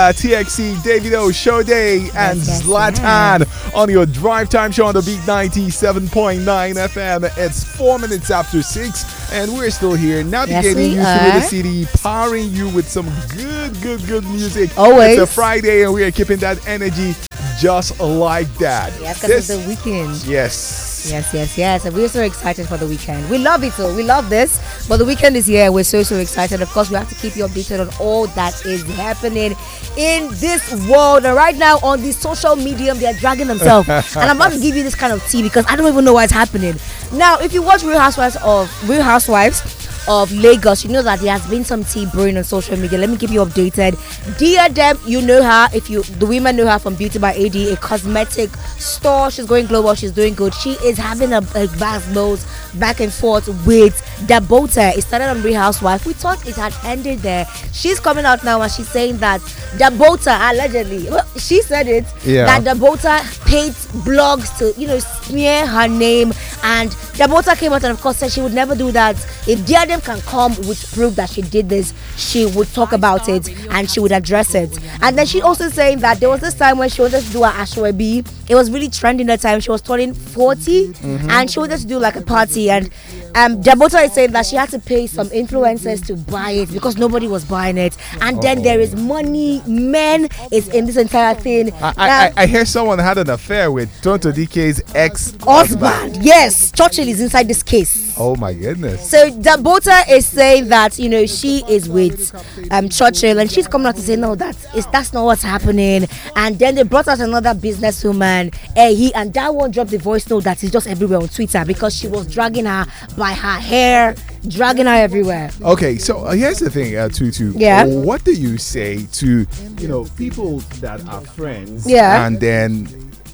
TXC, Davido, Show Day, and Zlatan on your drive time show on the Beat 97.9 FM. It's 4 minutes after 6, and we're still here navigating you through the city, powering you with some good music. Always. It's a Friday, and we are keeping that energy just like that. Yes, because it's the weekend. Yes. Yes. And we're so excited for the weekend. We love it all. We love this. But the weekend is here. We're so excited. Of course, we have to keep you updated on all that is happening in this world. And right now on the social medium, they are dragging themselves. And I'm about to give you this kind of tea because I don't even know what's happening. Now, if you watch Real Housewives of Lagos, you know that there has been some tea brewing on social media. Let me keep you updated. Dear Deb, you know her. The women know her from Beauty by AD, a cosmetic store. She's going global. She's doing good. She is having a vast nose back and forth with Dabota. It started on Real Housewives. We thought it had ended there. She's coming out now and she's saying that Dabota allegedly, she said it, that Dabota paid blogs to smear her name, and Dabota came out and of course said she would never do that. If Diadem can come with proof that she did this, she would talk about it and she would address it. And then she also saying that there was this time when she wanted to do her Ashwebi. It was really trending that time. She was turning 40 and she wanted to do like a party, and Dabota is saying that she had to pay some influencers to buy it because nobody was buying it. And then there is money, men is in this entire thing. I hear someone had an affair with Tonto DK's ex-husband. Yes, Churchill is inside this case. Oh my goodness. So Dabota is saying that she is with Churchill, and she's coming out to say no, that's not what's happening. And then they brought out another businesswoman, and that one dropped the voice note that is just everywhere on Twitter because she was dragging her by her hair, dragging her everywhere. Okay, so here's the thing, Tutu. Yeah. What do you say to people that are friends? Yeah. And then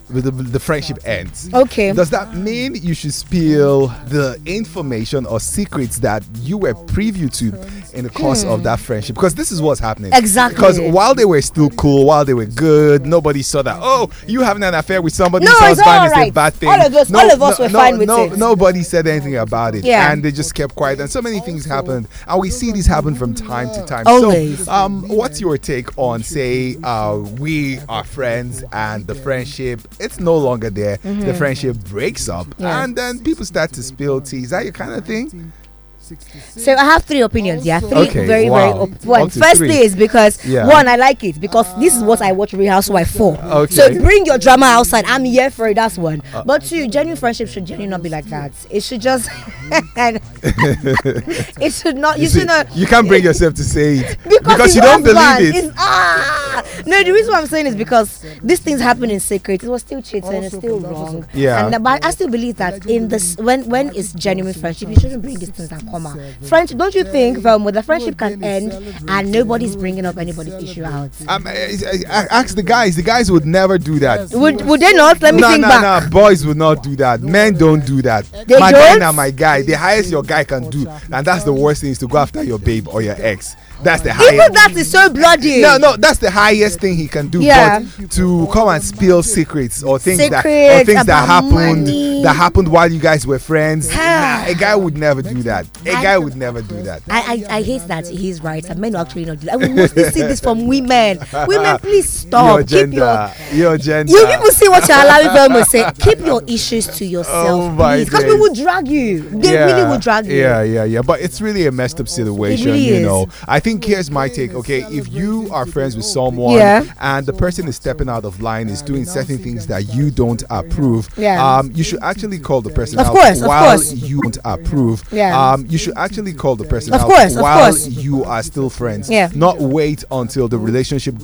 the friendship ends. Okay. Does that mean you should spill the information or secrets that you were privy to in the course of that friendship? Because this is what's happening. Exactly. Because while they were still cool, while they were good, nobody saw that, oh, you having an affair with somebody no, else's husband is right. a bad thing. All of us were fine with it. Nobody said anything about it. Yeah. And they just kept quiet. And so many things happened. And we see this happen from time to time. Always. So, what's your take on, say, we are friends and the friendship, it's no longer there. The friendship breaks up, and then people start to spill tea. Is that your kind of thing? So I have three opinions. Very Wow. one. Firstly is because one, I like it because this is what I watch Real Housewives for. Okay. So bring your drama outside. I'm here for it. That's one. But two, genuine friendship should genuinely not be like that. It should just it should not. You should not. You can't bring yourself to say it because you don't believe it. No, the reason why I'm saying is because these things happen in secret. It was still cheating. It's still wrong. Yeah. But I still believe that in this, when it's genuine friendship, you shouldn't bring these things and come out. Friendship, don't you think, the friendship can end and nobody's bringing up anybody's issue out? Ask the guys. The guys would never do that. Would they not? Let me think back. No, boys would not do that. Men don't do that. My guy now, my guy. The highest your guy can do, and that's the worst thing, is to go after your babe or your ex. That's the highest. Even that is so bloody. No, that's the highest thing he can do. Yeah. But to come and spill secrets or things that money. happened while you guys were friends, a guy would never do that. I hate that he's right, and men will actually not do that. We mostly see this from women. Women, please stop. Your gender. You people see what you're allowing them to say. Keep your issues to yourself, please, because we will drag you. They really will drag you. Yeah. But it's really a messed up situation. It really is. I think here's my take. Okay, if you are friends with someone and the person is stepping out of line, is doing certain things that you don't approve, you should actually call the person out while you don't approve. You should actually call the person out while you are still friends. Not wait until the relationship